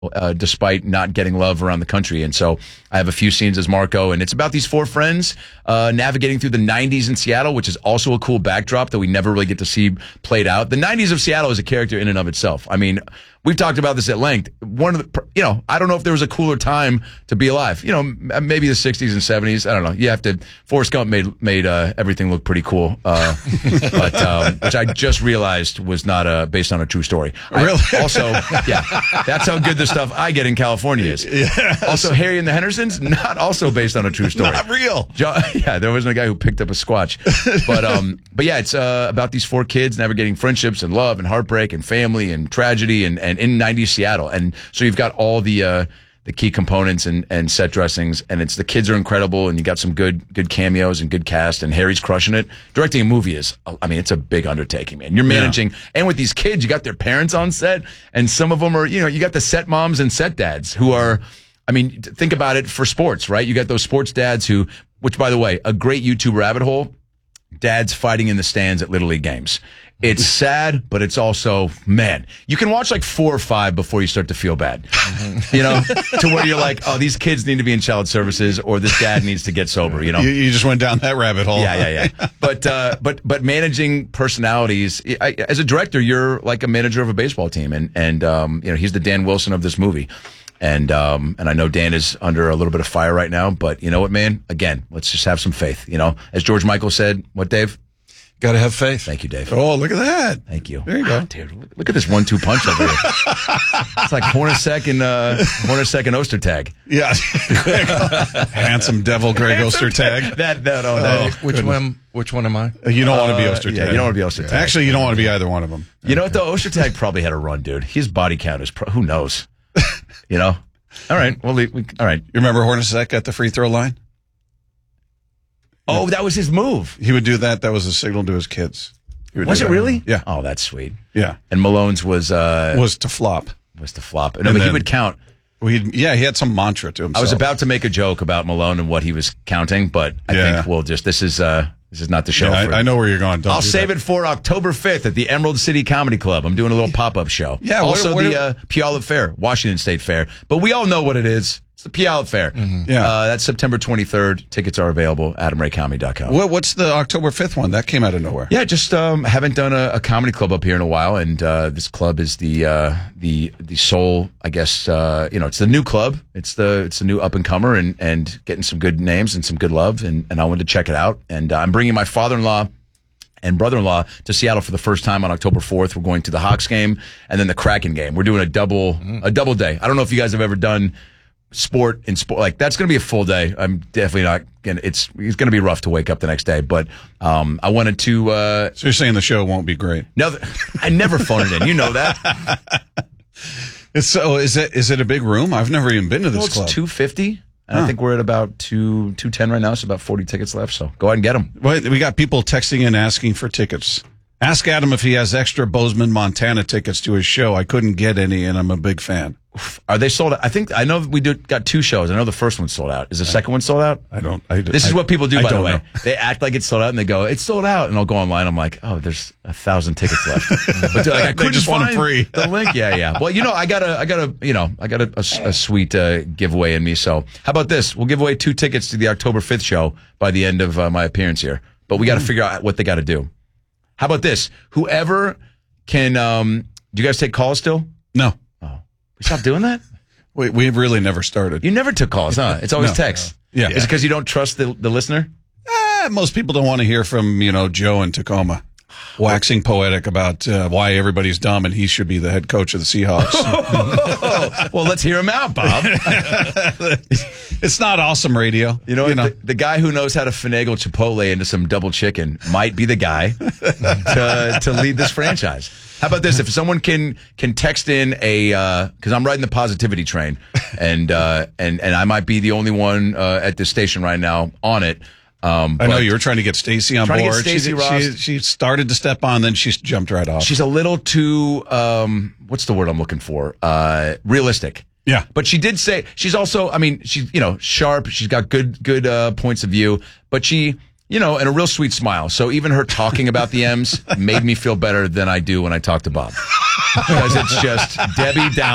despite not getting love around the country. And so I have a few scenes as Marco, and it's about these four friends navigating through the 90s in Seattle, which is also a cool backdrop that we never really get to see played out. The 90s of Seattle is a character in and of itself. I mean, we've talked about this at length. I don't know if there was a cooler time to be alive. Maybe the 60s and 70s. I don't know. You have to. Forrest Gump made everything look pretty cool, but which I just realized was not based on a true story. Really? That's how good the stuff I get in California is. Yes. Also, Harry and the Hendersons, not also based on a true story. Not real. There wasn't a guy who picked up a Squatch. But yeah, it's about these four kids navigating friendships and love and heartbreak and family and tragedy and in 90s Seattle. And so you've got all the key components and set dressings, and the kids are incredible, and you got some good cameos and good cast, and Harry's crushing it. Directing a movie it's a big undertaking, man. You're managing, and with these kids, you got their parents on set, and some of them are, you got the set moms and set dads who are, think about it for sports, right? You got those sports dads which by the way, a great YouTube rabbit hole, dads fighting in the stands at Little League games. It's sad, but it's also, man, you can watch like 4 or 5 before you start to feel bad. To where you're like, oh, these kids need to be in child services, or this dad needs to get sober, You just went down that rabbit hole. Yeah. But managing personalities, as a director, you're like a manager of a baseball team, and he's the Dan Wilson of this movie. And I know Dan is under a little bit of fire right now, but you know what, man? Again, let's just have some faith. As George Michael said, what, Dave? Got to have faith. Thank you, Dave. Oh, look at that. Thank you. There you go. Dude, look at this 1-2 punch over here. It's like Hornacek and Ostertag. Yeah. Handsome devil Greg Ostertag. Which one am I? You don't want to be Ostertag. Yeah, you don't want to be Ostertag. Actually, you don't want to be either one of them. You know what, though? Ostertag probably had a run, dude. His body count is, who knows? All right. All right. You remember Hornacek at the free throw line? Oh, that was his move. He would do that. That was a signal to his kids. Was it really? Yeah. Oh, that's sweet. Yeah. And Malone's was to flop. Was to flop. No, but he would count. He had some mantra to himself. I was about to make a joke about Malone and what he was counting, but I think we'll just this is not the show. I know where you're going. I'll save it for October 5th at the Emerald City Comedy Club. I'm doing a little pop-up show. Yeah. Also the Puyallup Fair, Washington State Fair. But we all know what it is. It's the Puyallup Fair. Mm-hmm. Yeah. That's September 23rd. Tickets are available at AdamRayComedy.com. What's the October 5th one? That came out of nowhere. Yeah, just haven't done a comedy club up here in a while, and this club is the sole, I guess, it's the new club. It's the new up-and-comer and getting some good names and some good love, and I wanted to check it out. And I'm bringing my father-in-law and brother-in-law to Seattle for the first time on October 4th. We're going to the Hawks game and then the Kraken game. We're doing a double day. I don't know if you guys have ever done sport like that's going to be a full day. I'm definitely not going to, it's going to be rough to wake up the next day, but I wanted to so you're saying the show won't be great? No, I never phone it in. You know that. So is it a big room? I've never even been to this club. It's 250. And I think we're at about 210 right now, so about 40 tickets left, so go ahead and get them. Well, we got people texting in asking for tickets. Ask Adam if he has extra Bozeman, Montana tickets to his show. I couldn't get any, and I'm a big fan. Are they sold out? I know we got 2 shows. I know the first one's sold out. Is the second one sold out? This is what people do, by the way. They act like it's sold out, and they go, it's sold out. And I'll go online. I'm like, oh, there's 1,000 tickets left. But they're like, I couldn't just find want them free. The link. Yeah. Well, I got a sweet giveaway in me. So how about this? We'll give away 2 tickets to the October 5th show by the end of my appearance here. But we got to figure out what they got to do. How about this? Whoever can, do you guys take calls still? No. Oh, we stopped doing that? We've really never started. You never took calls, huh? It's always text. Yeah. Is it because you don't trust the listener? Most people don't want to hear from, Joe in Tacoma waxing poetic about why everybody's dumb and he should be the head coach of the Seahawks. Well, let's hear him out, Bob. It's not awesome radio. The guy who knows how to finagle Chipotle into some double chicken might be the guy to lead this franchise. How about this? If someone can text in because I'm riding the positivity train, and I might be the only one at this station right now on it. I know you were trying to get Stacey on board. She started to step on, then she jumped right off. She's a little too what's the word I'm looking for? Realistic. Yeah. But she did say she's also, she's sharp. She's got good points of view, but she, and a real sweet smile. So even her talking about the M's made me feel better than I do when I talk to Bob. Because it's just Debbie down.